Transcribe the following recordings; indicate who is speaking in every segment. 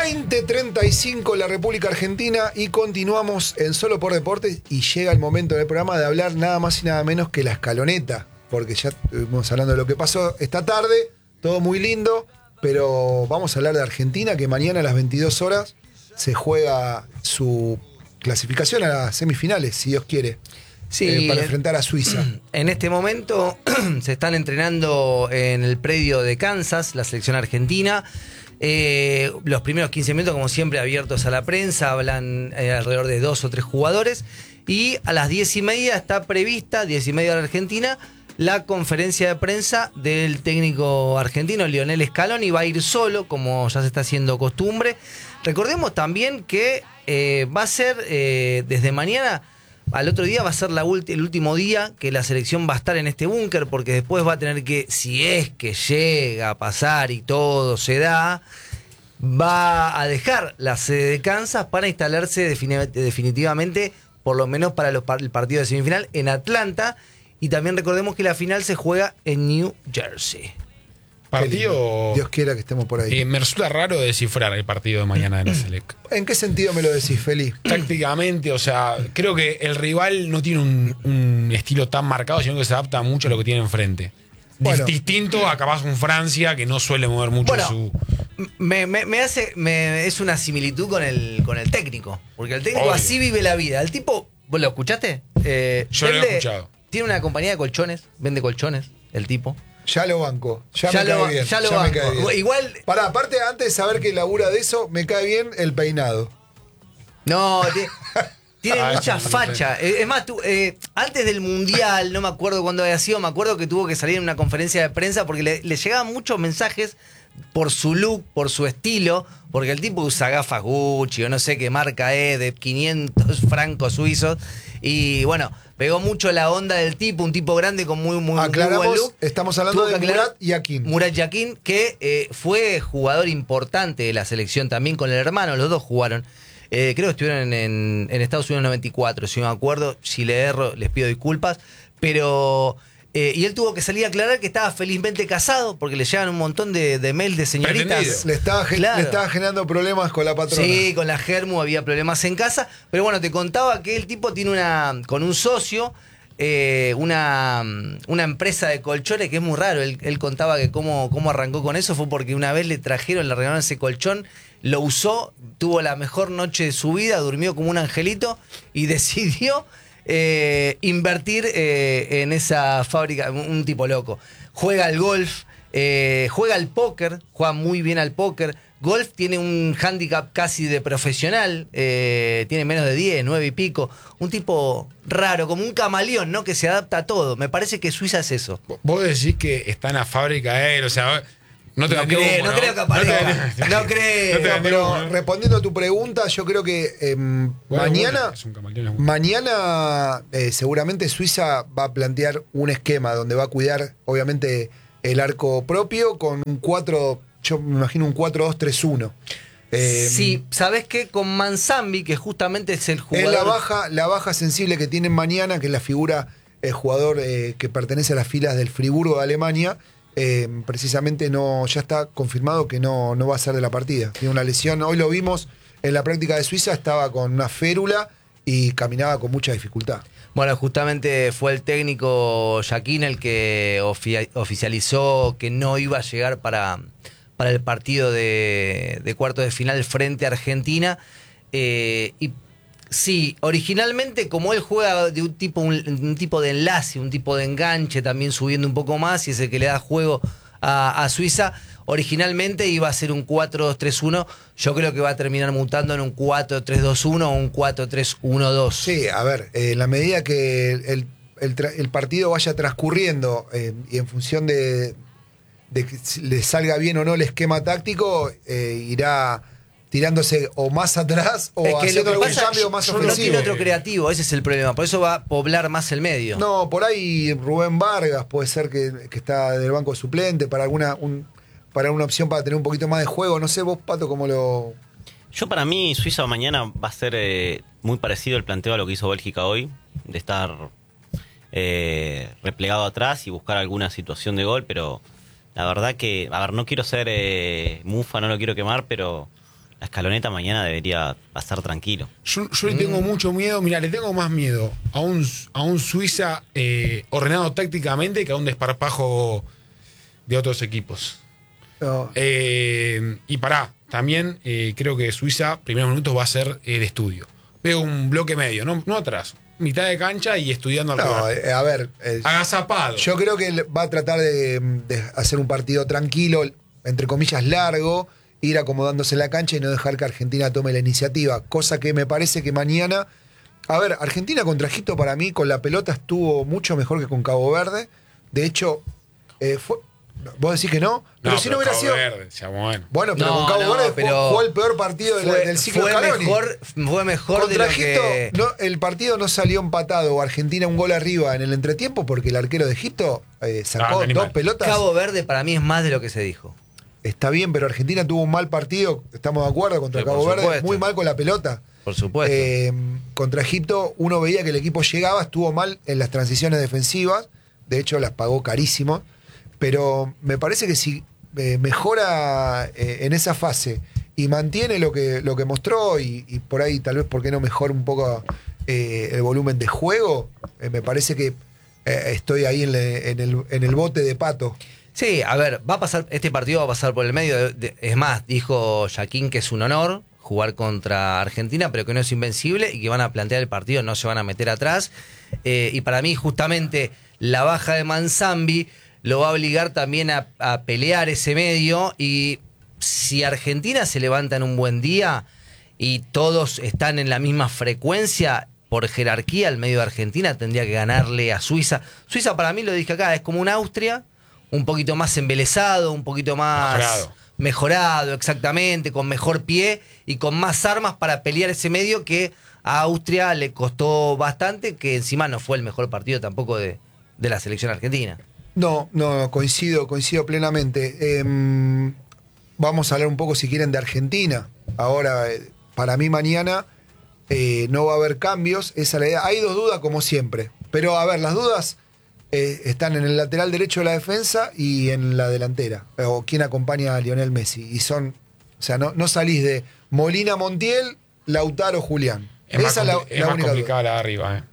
Speaker 1: 20:35 la República Argentina y continuamos en Solo por Deportes y llega el momento del programa de hablar nada más y nada menos que la escaloneta, porque ya estuvimos hablando de lo que pasó esta tarde, todo muy lindo, pero vamos a hablar de Argentina, que mañana a las 22 horas se juega su clasificación a las semifinales, si Dios quiere.
Speaker 2: Sí,
Speaker 1: para enfrentar a Suiza.
Speaker 2: En este momento se están entrenando en el predio de Kansas, la selección argentina. Los primeros 15 minutos, como siempre, abiertos a la prensa, hablan alrededor de 2 o 3 jugadores. Y a las 10:30 está prevista, 10:30 de la Argentina, la conferencia de prensa del técnico argentino, Lionel Scaloni. Va a ir solo, como ya se está haciendo costumbre. Recordemos también que va a ser desde mañana al otro día, va a ser el último día que la selección va a estar en este búnker, porque después va a tener que, si es que llega a pasar y todo se da, va a dejar la sede de Kansas para instalarse definitivamente, por lo menos para el partido de semifinal, en Atlanta. Y también recordemos que la final se juega en New Jersey.
Speaker 3: Partido.
Speaker 1: Dios quiera que estemos por ahí.
Speaker 3: Me resulta raro descifrar el partido de mañana de la Selec.
Speaker 1: ¿En qué sentido me lo decís, Feli?
Speaker 3: Tácticamente, o sea, creo que el rival no tiene un estilo tan marcado, sino que se adapta mucho a lo que tiene enfrente.
Speaker 1: Bueno.
Speaker 3: Distinto a capaz un Francia que no suele mover mucho su.
Speaker 2: Es una similitud con el técnico. Porque el técnico
Speaker 3: Obvio.
Speaker 2: así vive la vida. El tipo, ¿vos lo escuchaste?
Speaker 3: Yo lo he escuchado.
Speaker 2: Tiene una compañía de colchones, vende colchones, el tipo.
Speaker 1: Ya lo banco, ya me cae bien.
Speaker 2: Ya lo
Speaker 1: me
Speaker 2: banco.
Speaker 1: cae bien.
Speaker 2: Igual.
Speaker 1: Pará, aparte, antes de saber que labura de eso, me cae bien el peinado.
Speaker 2: No, tiene mucha
Speaker 3: sí,
Speaker 2: facha. Es más, antes del Mundial, no me acuerdo cuándo había sido, me acuerdo que tuvo que salir en una conferencia de prensa porque le llegaban muchos mensajes por su look, por su estilo, porque el tipo usa gafas Gucci o no sé qué marca es, de 500 francos suizos. Y bueno, pegó mucho la onda del tipo, un tipo grande con muy buen look.
Speaker 1: Estamos hablando de Murat Yakin.
Speaker 2: Murat Yakin, que fue jugador importante de la selección también con el hermano, los dos jugaron. Creo que estuvieron en Estados Unidos en 94, si no me acuerdo. Si le erro, les pido disculpas. Pero. Y él tuvo que salir a aclarar que estaba felizmente casado, porque le llegan un montón de mails de señoritas.
Speaker 1: Le estaba generando problemas con la patrona.
Speaker 2: Sí, con la germu había problemas en casa. Pero bueno, te contaba que el tipo tiene con un socio, una empresa de colchones, que es muy raro. Él contaba que cómo arrancó con eso fue porque una vez le regalaron ese colchón, lo usó, tuvo la mejor noche de su vida, durmió como un angelito y decidió invertir en esa fábrica. Un tipo loco. Juega al golf, juega al póker, juega muy bien al póker. Golf tiene un handicap casi de profesional, tiene menos de 10, 9 y pico. Un tipo raro, como un camaleón, ¿no? Que se adapta a todo. Me parece que Suiza es eso.
Speaker 3: Vos decís que está en la fábrica o sea, no
Speaker 2: creo que aparezca. No creo.
Speaker 1: Pero respondiendo a tu pregunta, yo creo que mañana seguramente Suiza va a plantear un esquema donde va a cuidar, obviamente, el arco propio con un 4, yo me imagino un 4-2-3-1.
Speaker 2: Sí, ¿sabés qué? Con Manzambi, que justamente es el jugador.
Speaker 1: Es la baja sensible que tienen mañana, que es la figura, el jugador que pertenece a las filas del Friburgo de Alemania. Precisamente ya está confirmado que no va a ser de la partida. Tiene una lesión. Hoy lo vimos en la práctica de Suiza, estaba con una férula y caminaba con mucha dificultad.
Speaker 2: Bueno, justamente fue el técnico Yakin el que oficializó que no iba a llegar para el partido de cuartos de final frente a Argentina. Y sí, originalmente, como él juega de un tipo de enlace, un tipo de enganche, también subiendo un poco más, y es el que le da juego a Suiza, originalmente iba a ser un 4-2-3-1. Yo creo que va a terminar mutando en un 4-3-2-1 o un 4-3-1-2.
Speaker 1: Sí, a ver, en la medida que el partido vaya transcurriendo y en función de que le salga bien o no el esquema táctico, irá tirándose o más atrás o haciendo algún cambio más ofensivo.
Speaker 2: No tiene otro creativo, ese es el problema. Por eso va a poblar más el medio.
Speaker 1: No, por ahí Rubén Vargas puede ser que está del banco suplente para una opción para tener un poquito más de juego. No sé, vos, Pato, cómo lo...
Speaker 4: Yo, para mí, Suiza mañana va a ser muy parecido el planteo a lo que hizo Bélgica hoy, de estar replegado atrás y buscar alguna situación de gol, pero la verdad que, a ver, no quiero ser mufa, no lo quiero quemar, pero la Scaloneta mañana debería pasar tranquilo.
Speaker 3: Yo le tengo mucho miedo, mira, le tengo más miedo a un Suiza ordenado tácticamente que a un desparpajo de otros equipos.
Speaker 1: No.
Speaker 3: Y también creo que Suiza, primeros minutos, va a ser de estudio. Veo un bloque medio, no atrás. Mitad de cancha y estudiando al
Speaker 1: No,
Speaker 3: rival.
Speaker 1: a ver.
Speaker 3: Agazapado.
Speaker 1: Yo creo que él va a tratar de hacer un partido tranquilo, entre comillas largo, ir acomodándose en la cancha y no dejar que Argentina tome la iniciativa. Cosa que me parece que mañana. A ver, Argentina contra Egipto para mí con la pelota estuvo mucho mejor que con Cabo Verde. De hecho, vos decís que no, pero si no hubiera
Speaker 3: Cabo
Speaker 1: sido.
Speaker 3: Verde, ya bueno.
Speaker 1: Bueno, pero
Speaker 2: No,
Speaker 1: con Cabo
Speaker 2: no,
Speaker 1: Verde
Speaker 2: pero
Speaker 1: jugó el peor partido del ciclo Scaloni.
Speaker 2: Fue mejor
Speaker 1: Contra
Speaker 2: de lo
Speaker 1: Egipto,
Speaker 2: que...
Speaker 1: el partido no salió empatado. Argentina un gol arriba en el entretiempo porque el arquero de Egipto sacó
Speaker 3: qué
Speaker 1: dos
Speaker 3: animal.
Speaker 1: pelotas.
Speaker 2: Cabo Verde para mí es más de lo que se dijo.
Speaker 1: Está bien, pero Argentina tuvo un mal partido, estamos de acuerdo, contra
Speaker 2: Sí,
Speaker 1: Cabo
Speaker 2: por
Speaker 1: Verde,
Speaker 2: supuesto.
Speaker 1: muy mal con la pelota.
Speaker 2: Por supuesto.
Speaker 1: Contra Egipto uno veía que el equipo llegaba, estuvo mal en las transiciones defensivas, de hecho las pagó carísimo, pero me parece que si mejora en esa fase y mantiene lo que mostró y por ahí tal vez, ¿por qué no mejora un poco el volumen de juego? Me parece que estoy ahí en el bote de Pato.
Speaker 2: Sí, a ver, este partido va a pasar por el medio. Es más, dijo Jaquín que es un honor jugar contra Argentina, pero que no es invencible y que van a plantear el partido, no se van a meter atrás. Y para mí, justamente, la baja de Manzambi lo va a obligar también a pelear ese medio. Y si Argentina se levanta en un buen día y todos están en la misma frecuencia, por jerarquía, el medio de Argentina tendría que ganarle a Suiza. Suiza, para mí, lo dije acá, es como un Austria, un poquito más embelesado, un poquito más mejorado, exactamente, con mejor pie y con más armas para pelear ese medio que a Austria le costó bastante, que encima no fue el mejor partido tampoco de la selección argentina.
Speaker 1: No, coincido plenamente. Vamos a hablar un poco, si quieren, de Argentina. Ahora, para mí mañana no va a haber cambios, esa es la idea. Hay dos dudas como siempre, pero a ver, las dudas están en el lateral derecho de la defensa y en la delantera, o quién acompaña a Lionel Messi. Y son, o sea, no salís de Molina, Montiel, Lautaro, Julián.
Speaker 3: Es
Speaker 1: Esa
Speaker 3: más
Speaker 1: es la única
Speaker 3: complicada
Speaker 1: duda.
Speaker 3: la de arriba,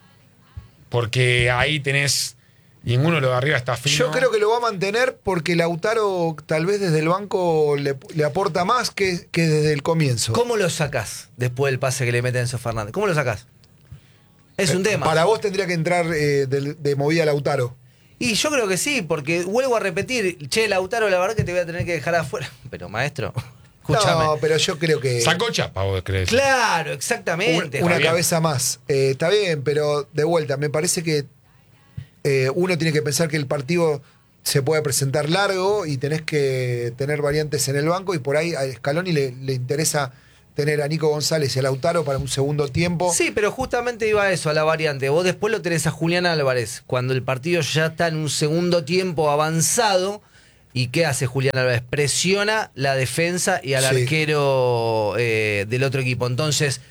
Speaker 3: porque ahí tenés. Ninguno de los de arriba está fino.
Speaker 1: Yo creo que lo va a mantener porque Lautaro tal vez desde el banco le aporta más que desde el comienzo.
Speaker 2: ¿Cómo lo sacás después del pase que le mete Enzo Fernández? ¿Cómo lo sacás? Es un tema.
Speaker 1: Para vos tendría que entrar de movida Lautaro.
Speaker 2: Y yo creo que sí, porque vuelvo a repetir, che, Lautaro, la verdad que te voy a tener que dejar afuera. Pero maestro, escúchame.
Speaker 1: No, pero yo creo que
Speaker 3: Sacó chapa, vos crees.
Speaker 2: Claro, exactamente.
Speaker 1: una
Speaker 3: Fabián.
Speaker 1: cabeza más. Está bien, pero de vuelta, me parece que uno tiene que pensar que el partido se puede presentar largo y tenés que tener variantes en el banco y por ahí a Scaloni le interesa tener a Nico González y a Lautaro para un segundo tiempo.
Speaker 2: Sí, pero justamente iba a eso, a la variante. Vos después lo tenés a Julián Álvarez, cuando el partido ya está en un segundo tiempo avanzado. ¿Y qué hace Julián Álvarez? Presiona la defensa y al arquero del otro equipo. Entonces,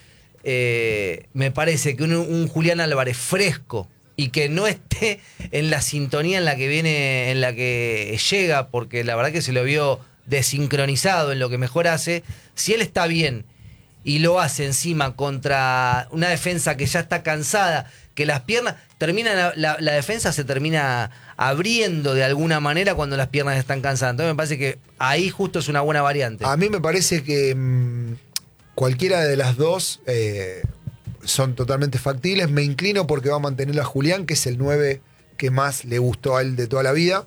Speaker 2: me parece que un Julián Álvarez fresco y que no esté en la sintonía en la que viene, en la que llega, porque la verdad que se lo vio desincronizado en lo que mejor hace. Si él está bien y lo hace encima contra una defensa que ya está cansada, que las piernas terminan, la defensa se termina abriendo de alguna manera cuando las piernas están cansadas. Entonces me parece que ahí justo es una buena variante.
Speaker 1: A mí me parece que cualquiera de las dos son totalmente factibles. Me inclino porque va a mantener a Julián, que es el 9 que más le gustó a él de toda la vida.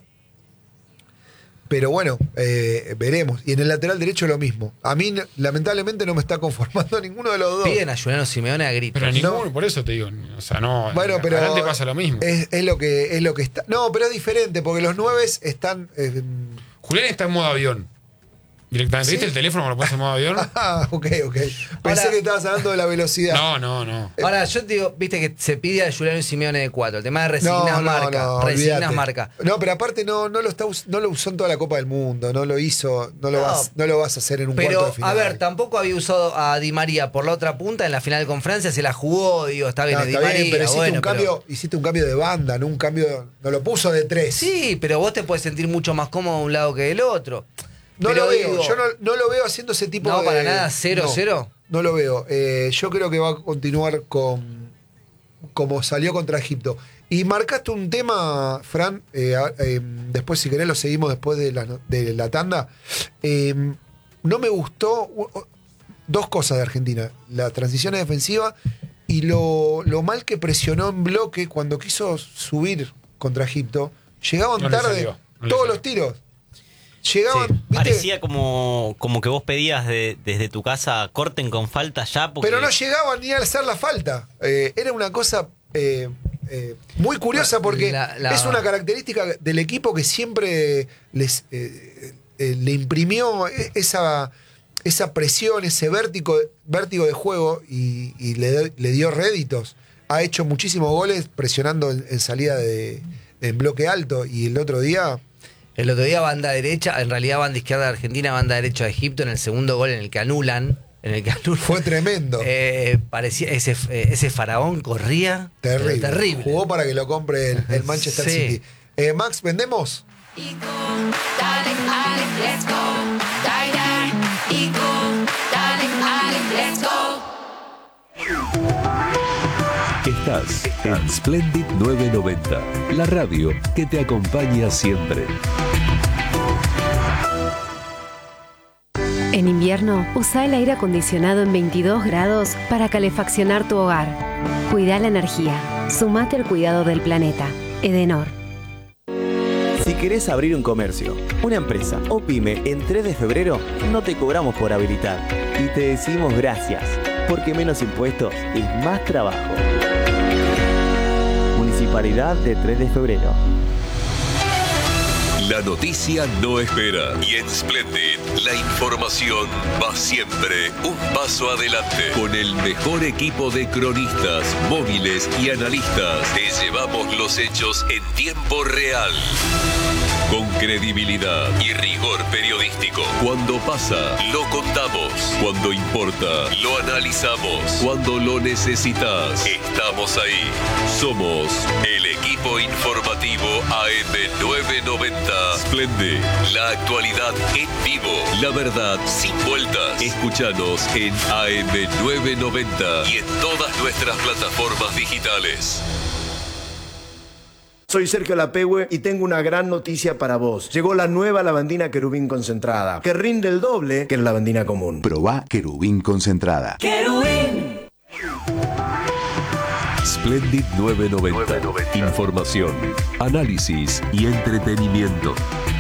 Speaker 1: Pero bueno, veremos. Y en el lateral derecho lo mismo. A mí, lamentablemente, no me está conformando ninguno de los dos.
Speaker 2: Piden a Juliano Simeone a gritos.
Speaker 3: Pero ninguno, por eso te digo. O sea, no.
Speaker 1: Bueno, pero
Speaker 3: adelante pasa lo mismo.
Speaker 1: Es lo que está. No, pero es diferente, porque los 9 están.
Speaker 3: Julián está en modo avión. Directamente.
Speaker 1: ¿Sí?
Speaker 3: ¿Viste el teléfono cuando lo pones en modo avión?
Speaker 1: Ok. Pensé
Speaker 2: Ahora-
Speaker 1: que estabas hablando de la velocidad.
Speaker 3: No.
Speaker 2: Ahora, yo te digo, viste que se pide a Juliano Simeone de 4. El tema de resignas marca. Resignas
Speaker 1: olvídate.
Speaker 2: marca.
Speaker 1: No, pero aparte no lo usó en toda la Copa del Mundo. No lo hizo. No lo vas a hacer en un cuarto de
Speaker 2: Pero,
Speaker 1: final.
Speaker 2: a ver, tampoco había usado a Di María por la otra punta en la final con Francia, se la jugó, digo, está bien,
Speaker 1: No,
Speaker 2: es Di
Speaker 1: está bien,
Speaker 2: María.
Speaker 1: pero
Speaker 2: bueno,
Speaker 1: hiciste un cambio de banda, no un cambio. No lo puso de 3.
Speaker 2: Sí, pero vos te puedes sentir mucho más cómodo de un lado que del otro.
Speaker 1: No
Speaker 2: Pero
Speaker 1: lo veo,
Speaker 2: digo,
Speaker 1: yo no lo veo haciendo ese tipo de...
Speaker 2: No, para nada, 0-0.
Speaker 1: No lo veo. Yo creo que va a continuar como salió contra Egipto. Y marcaste un tema, Fran, después si querés lo seguimos después de la tanda. No me gustó dos cosas de Argentina. La transición defensiva y lo mal que presionó en bloque cuando quiso subir contra Egipto. Llegaban
Speaker 3: No le
Speaker 1: tarde
Speaker 3: salió, no le
Speaker 1: todos
Speaker 3: salió.
Speaker 1: los tiros. Llegaban,
Speaker 2: Sí,
Speaker 1: ¿viste?
Speaker 4: Parecía como que vos pedías desde tu casa corten con falta ya. Porque...
Speaker 1: Pero no llegaban ni a hacer la falta. Era una cosa muy curiosa porque es una característica del equipo que siempre le imprimió esa presión, ese vértigo de juego y le dio réditos. Ha hecho muchísimos goles presionando en salida en bloque alto y el otro día
Speaker 2: banda derecha, en realidad banda izquierda de Argentina, banda derecha de Egipto en el segundo gol en el que anulan.
Speaker 1: fue tremendo.
Speaker 2: Parecía ese faraón corría.
Speaker 1: Terrible.
Speaker 2: Pero terrible.
Speaker 1: Jugó para que lo compre el Manchester
Speaker 2: Sí.
Speaker 1: City. Max, ¿vendemos?
Speaker 5: Darling, Alex, let's go. Die, darling, Alex, let's go.
Speaker 6: Estás en Splendid 990, la radio que te acompaña siempre.
Speaker 7: En invierno, usa el aire acondicionado en 22 grados para calefaccionar tu hogar. Cuida la energía. Sumate al cuidado del planeta. Edenor.
Speaker 8: Si querés abrir un comercio, una empresa o pyme en 3 de febrero, no te cobramos por habilitar. Y te decimos gracias, porque menos impuestos es más trabajo. Municipalidad de 3 de febrero.
Speaker 6: La noticia no espera y en Splendid la información va siempre un paso adelante. Con el mejor equipo de cronistas, móviles y analistas, te llevamos los hechos en tiempo real. Con credibilidad y rigor periodístico. Cuando pasa, lo contamos. Cuando importa, lo analizamos. Cuando lo necesitas, estamos ahí. Somos el equipo informativo AM990. Splendid, la actualidad en vivo. La verdad sin vueltas. Escúchanos en AM990 y en todas nuestras plataformas digitales.
Speaker 9: Soy Sergio Lapehue y tengo una gran noticia para vos. Llegó la nueva lavandina Querubín concentrada, que rinde el doble que la lavandina común.
Speaker 10: Probá Querubín concentrada.
Speaker 5: Querubín.
Speaker 6: Splendid 990. Información, análisis y entretenimiento.